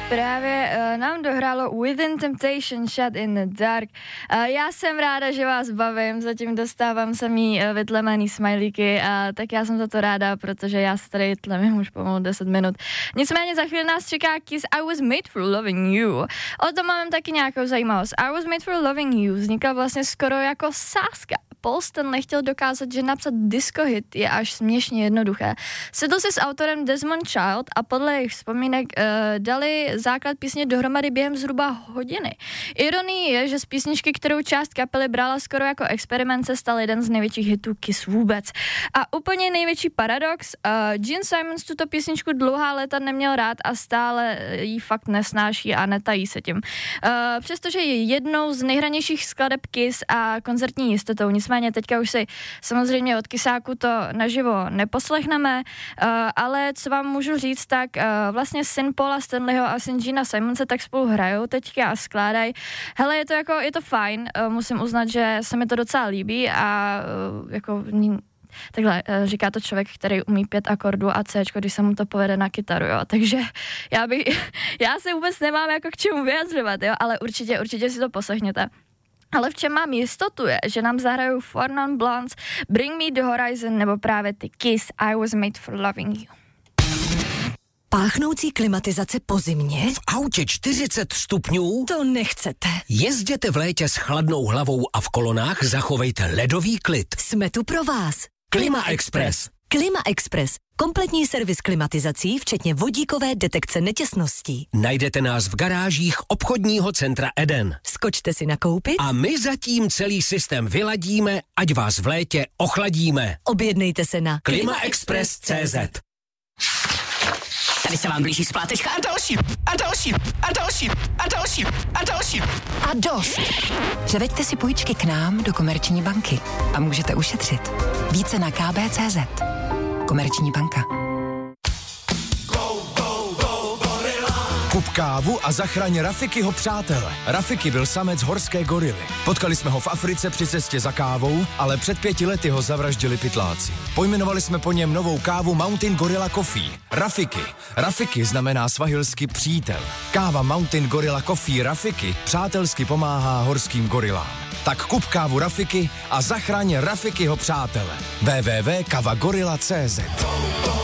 Právě nám dohrálo Within Temptation, Shut in the Dark. Já jsem ráda, že vás bavím, zatím dostávám samý vytlemený smajlíky, tak já jsem za to ráda, protože já se tady tlemím už pomalu 10 minut. Nicméně za chvíli nás čeká Kiss I Was Made for Loving You. O tom mám taky nějakou zajímavost. I Was Made for Loving You vznikla vlastně skoro jako sázka. Paul Stanley chtěl dokázat, že napsat disco hit je až směšně jednoduché. Sedl si s autorem Desmond Child a podle jejich vzpomínek dali základ písně dohromady během zhruba hodiny. Ironií je, že z písničky, kterou část kapely brala skoro jako experiment, se stal jeden z největších hitů Kiss vůbec. A úplně největší paradox, Gene Simmons tuto písničku dlouhá léta neměl rád a stále jí fakt nesnáší a netají se tím. Přestože je jednou z nejhranějších skladeb Kiss a koncertní jistotou, nicméně teďka už si samozřejmě od Kissáku to naživo neposlechneme, ale co vám můžu říct, tak vlastně syn Paula Stanleyho a syn Gena Simonse tak spolu hrajou teďka a skládají. Hele, je to fajn, musím uznat, že se mi to docela líbí a jako takhle říká to člověk, který umí 5 akordů a Cčko, když se mu to povede na kytaru, jo, takže já se vůbec nemám jako k čemu vyjadřovat, jo, ale určitě si to poslechněte. Ale v čem mám jistotu je, že nám zahrajou Four Non Blondes, Bring Me the Horizon nebo právě ty Kiss I Was Made for Loving You. Páchnoucí klimatizace po zimě? V autě 40 stupňů? To nechcete. Jezděte v létě s chladnou hlavou a v kolonách zachovejte ledový klid. Jsme tu pro vás. Klima Express. Klima Express. Kompletní servis klimatizací, včetně vodíkové detekce netěsností. Najdete nás v garážích obchodního centra Eden. Skočte si nakoupit a my zatím celý systém vyladíme, ať vás v létě ochladíme. Objednejte se na klimaexpress.cz. Tady se vám blíží splátečka a další, a další, a další, a další, a další. A dost. Převeďte si půjčky k nám do Komerční banky a můžete ušetřit. Více na kb.cz. Komerční banka. Kup kávu a zachraň Rafikyho přátele. Rafiki byl samec horské gorily. Potkali jsme ho v Africe při cestě za kávou, ale před 5 lety ho zavraždili pytláci. Pojmenovali jsme po něm novou kávu Mountain Gorilla Coffee. Rafiki. Rafiki znamená svahilsky přítel. Káva Mountain Gorilla Coffee Rafiki přátelsky pomáhá horským gorilám. Tak kup kávu Rafiki a zachraň Rafikyho přátele. www.kavagorilla.cz